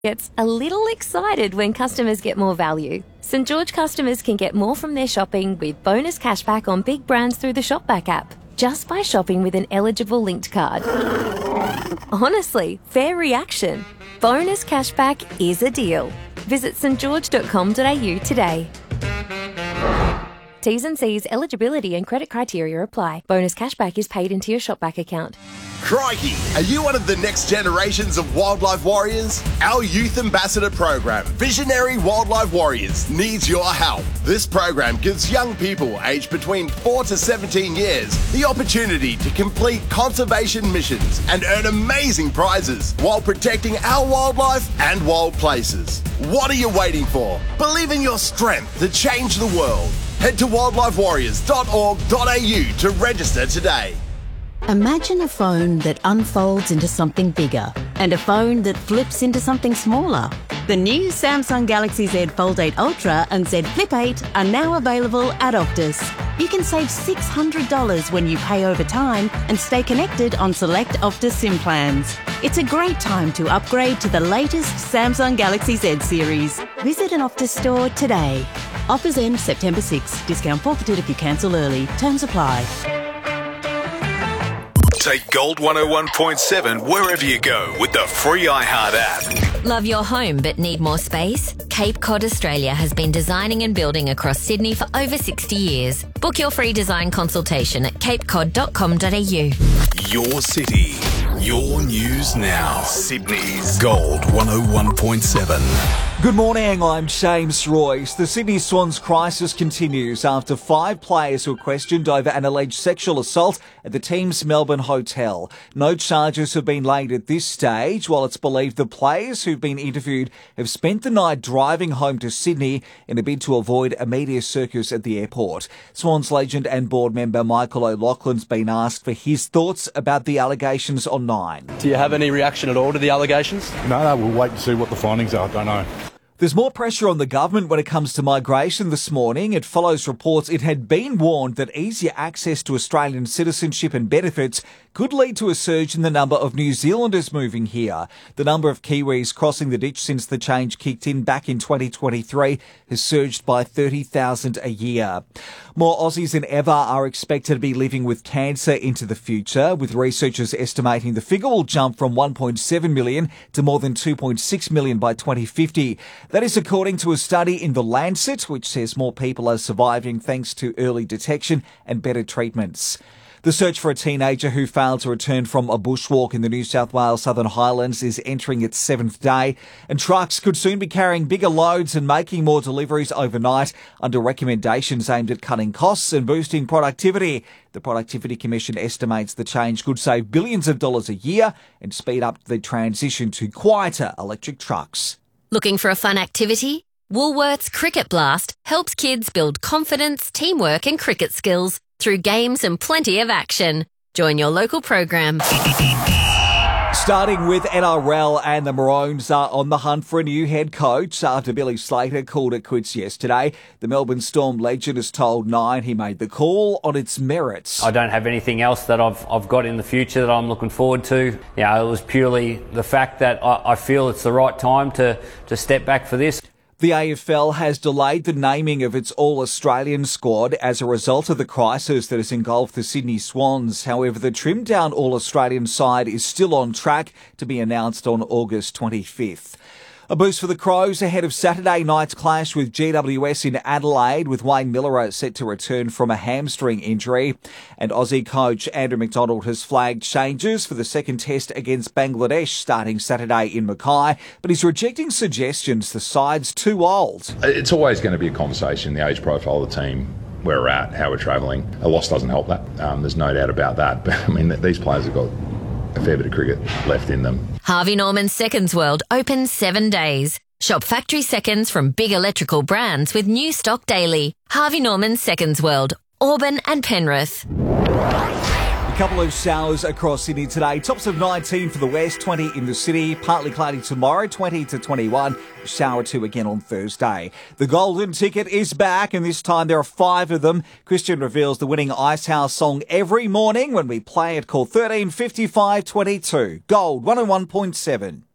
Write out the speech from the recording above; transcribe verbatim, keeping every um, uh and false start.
Gets a little excited when customers get more value. St George customers can get more from their shopping with bonus cashback on big brands through the Shopback app, just by shopping with an eligible linked card. Honestly, fair reaction. Bonus cashback is a deal. Visit st george dot com dot a u today. T's and C's, eligibility and credit criteria apply. Bonus cashback is paid into your Shopback account. Crikey, are you one of the next generations of wildlife warriors? Our Youth Ambassador program, Visionary Wildlife Warriors, needs your help. This program gives young people aged between four to seventeen years the opportunity to complete conservation missions and earn amazing prizes while protecting our wildlife and wild places. What are you waiting for? Believe in your strength to change the world. Head to wildlife warriors dot org dot a u to register today. Imagine a phone that unfolds into something bigger and a phone that flips into something smaller. The new Samsung Galaxy Z Fold eight Ultra and Z Flip eight are now available at Optus. You can save six hundred dollars when you pay over time and stay connected on select Optus SIM plans. It's a great time to upgrade to the latest Samsung Galaxy Z series. Visit an Optus store today. Offers end September sixth. Discount forfeited if you cancel early. Terms apply. Take Gold one oh one point seven wherever you go with the free iHeart app. Love your home but need more space? Cape Cod Australia has been designing and building across Sydney for over sixty years. Book your free design consultation at cape cod dot com dot a u. Your city, your news now. Sydney's Gold one oh one point seven. Good morning, I'm James Royce. The Sydney Swans crisis continues after five players were questioned over an alleged sexual assault at the team's Melbourne hotel. No charges have been laid at this stage, while it's believed the players who've been interviewed have spent the night driving home to Sydney in a bid to avoid a media circus at the airport. Swans legend and board member Michael O'Loughlin's been asked for his thoughts about the allegations on Nine. Do you have any reaction at all to the allegations? No, no, we'll wait and see what the findings are. I don't know. There's more pressure on the government when it comes to migration this morning. It follows reports it had been warned that easier access to Australian citizenship and benefits could lead to a surge in the number of New Zealanders moving here. The number of Kiwis crossing the ditch since the change kicked in back in twenty twenty-three has surged by thirty thousand a year. More Aussies than ever are expected to be living with cancer into the future, with researchers estimating the figure will jump from one point seven million to more than two point six million by twenty fifty. That is according to a study in The Lancet, which says more people are surviving thanks to early detection and better treatments. The search for a teenager who failed to return from a bushwalk in the New South Wales Southern Highlands is entering its seventh day, and trucks could soon be carrying bigger loads and making more deliveries overnight under recommendations aimed at cutting costs and boosting productivity. The Productivity Commission estimates the change could save billions of dollars a year and speed up the transition to quieter electric trucks. Looking for a fun activity? Woolworths Cricket Blast helps kids build confidence, teamwork and cricket skills through games and plenty of action. Join your local program. Starting with N R L, and the Maroons are on the hunt for a new head coach after Billy Slater called it quits yesterday. The Melbourne Storm legend has told Nine he made the call on its merits. I don't have anything else that I've I've got in the future that I'm looking forward to. You know, it was purely the fact that I, I feel it's the right time to, to step back for this. The A F L has delayed the naming of its All-Australian squad as a result of the crisis that has engulfed the Sydney Swans. However, the trimmed-down All-Australian side is still on track to be announced on August twenty-fifth. A boost for the Crows ahead of Saturday night's clash with G W S in Adelaide, with Wayne Miller set to return from a hamstring injury. And Aussie coach Andrew McDonald has flagged changes for the second test against Bangladesh starting Saturday in Mackay, but he's rejecting suggestions the side's too old. It's always going to be a conversation, the age profile of the team, where we're at, how we're travelling. A loss doesn't help that. Um, there's no doubt about that. But, I mean, these players have got a fair bit of cricket left in them. Harvey Norman's Seconds World open seven days. Shop factory seconds from big electrical brands with new stock daily. Harvey Norman's Seconds World, Auburn and Penrith. A couple of showers across Sydney today. Tops of nineteen for the west, twenty in the city. Partly cloudy tomorrow, twenty to twenty-one. Shower two again on Thursday. The golden ticket is back, and this time there are five of them. Christian reveals the winning Icehouse song every morning when we play it, called thirteen fifty-five twenty-two. Gold one oh one point seven.